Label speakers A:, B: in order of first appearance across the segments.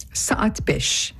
A: Saat 5.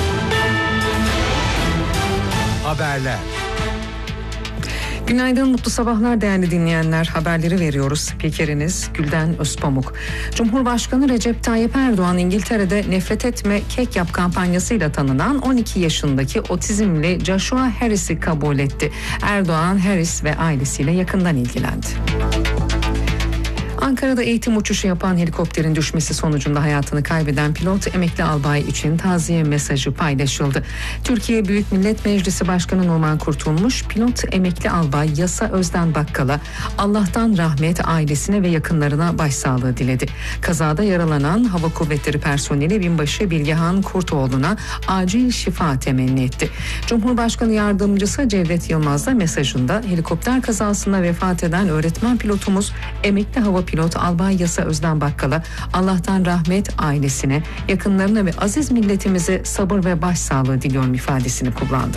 B: Haberler.
A: Günaydın, mutlu sabahlar değerli dinleyenler. Haberleri veriyoruz. Spikeriniz Gülden Özpamuk. Cumhurbaşkanı Recep Tayyip Erdoğan İngiltere'de Nefret Etme Kek Yap kampanyasıyla tanınan 12 yaşındaki otizmli Joshua Harris'i kabul etti. Erdoğan, Harris ve ailesiyle yakından ilgilendi. Ankara'da eğitim uçuşu yapan helikopterin düşmesi sonucunda hayatını kaybeden pilot emekli albay için taziye mesajı paylaşıldı. Türkiye Büyük Millet Meclisi Başkanı Numan Kurtulmuş, pilot emekli albay Yasa Özden Bakkal'a Allah'tan rahmet, ailesine ve yakınlarına başsağlığı diledi. Kazada yaralanan Hava Kuvvetleri personeli binbaşı Bilgehan Kurtoğlu'na acil şifa temenni etti. Cumhurbaşkanı Yardımcısı Cevdet Yılmaz da mesajında helikopter kazasında vefat eden öğretmen pilotumuz emekli hava pilot albay Yasa Özden Bakkal'a Allah'tan rahmet, ailesine, yakınlarına ve aziz milletimize sabır ve başsağlığı diliyorum ifadesini kullandı.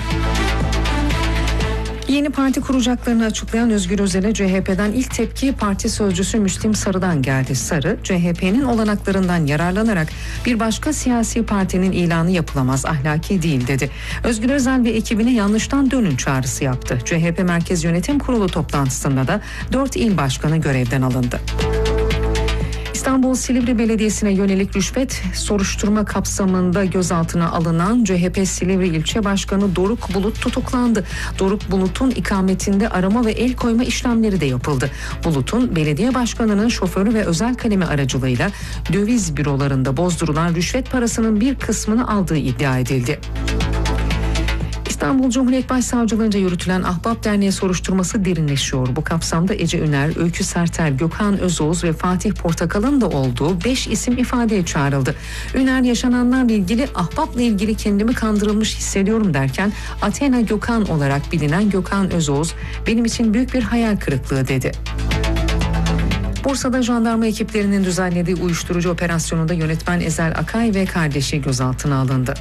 A: Yeni parti kuracaklarını açıklayan Özgür Özel'e CHP'den ilk tepki parti sözcüsü Müslim Sarı'dan geldi. Sarı, CHP'nin olanaklarından yararlanarak bir başka siyasi partinin ilanı yapılamaz, ahlaki değil dedi. Özgür Özel ve ekibine yanlıştan dönün çağrısı yaptı. CHP Merkez Yönetim Kurulu toplantısında da 4 il başkanı görevden alındı. İstanbul Silivri Belediyesi'ne yönelik rüşvet soruşturma kapsamında gözaltına alınan CHP Silivri İlçe Başkanı Doruk Bulut tutuklandı. Doruk Bulut'un ikametinde arama ve el koyma işlemleri de yapıldı. Bulut'un belediye başkanının şoförü ve özel kalemi aracılığıyla döviz bürolarında bozdurulan rüşvet parasının bir kısmını aldığı iddia edildi. İstanbul Cumhuriyet Başsavcılığınca yürütülen Ahbap Derneği soruşturması derinleşiyor. Bu kapsamda Ece Üner, Öykü Sertel, Gökhan Özoğuz ve Fatih Portakal'ın da olduğu 5 isim ifadeye çağrıldı. Üner yaşananlarla ilgili Ahbap'la ilgili kendimi kandırılmış hissediyorum derken Athena Gökhan olarak bilinen Gökhan Özoğuz benim için büyük bir hayal kırıklığı dedi. Bursa'da jandarma ekiplerinin düzenlediği uyuşturucu operasyonunda yönetmen Ezel Akay ve kardeşi gözaltına alındı.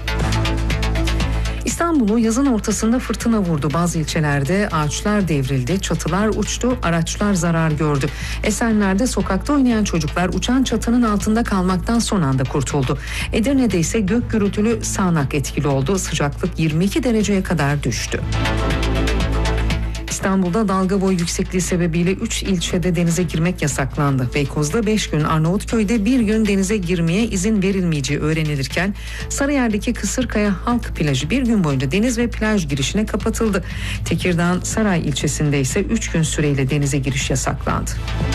A: İstanbul'u yazın ortasında fırtına vurdu. Bazı ilçelerde ağaçlar devrildi, çatılar uçtu, araçlar zarar gördü. Esenler'de sokakta oynayan çocuklar uçan çatının altında kalmaktan son anda kurtuldu. Edirne'de ise gök gürültülü sağanak etkili oldu. Sıcaklık 22 dereceye kadar düştü. İstanbul'da dalga boyu yüksekliği sebebiyle 3 ilçede denize girmek yasaklandı. Beykoz'da 5 gün, Arnavutköy'de 1 gün denize girmeye izin verilmeyeceği öğrenilirken Sarıyer'deki Kısırkaya Halk Plajı 1 gün boyunca deniz ve plaj girişine kapatıldı. Tekirdağ Saray ilçesinde ise 3 gün süreyle denize giriş yasaklandı.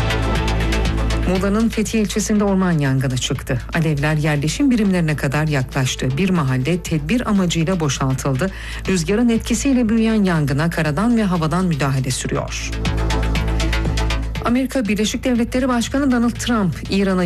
A: Muğla'nın Fethiye ilçesinde orman yangını çıktı. Alevler yerleşim birimlerine kadar yaklaştı. Bir mahalle tedbir amacıyla boşaltıldı. Rüzgarın etkisiyle büyüyen yangına karadan ve havadan müdahale sürüyor. Amerika Birleşik Devletleri Başkanı Donald Trump, İran'a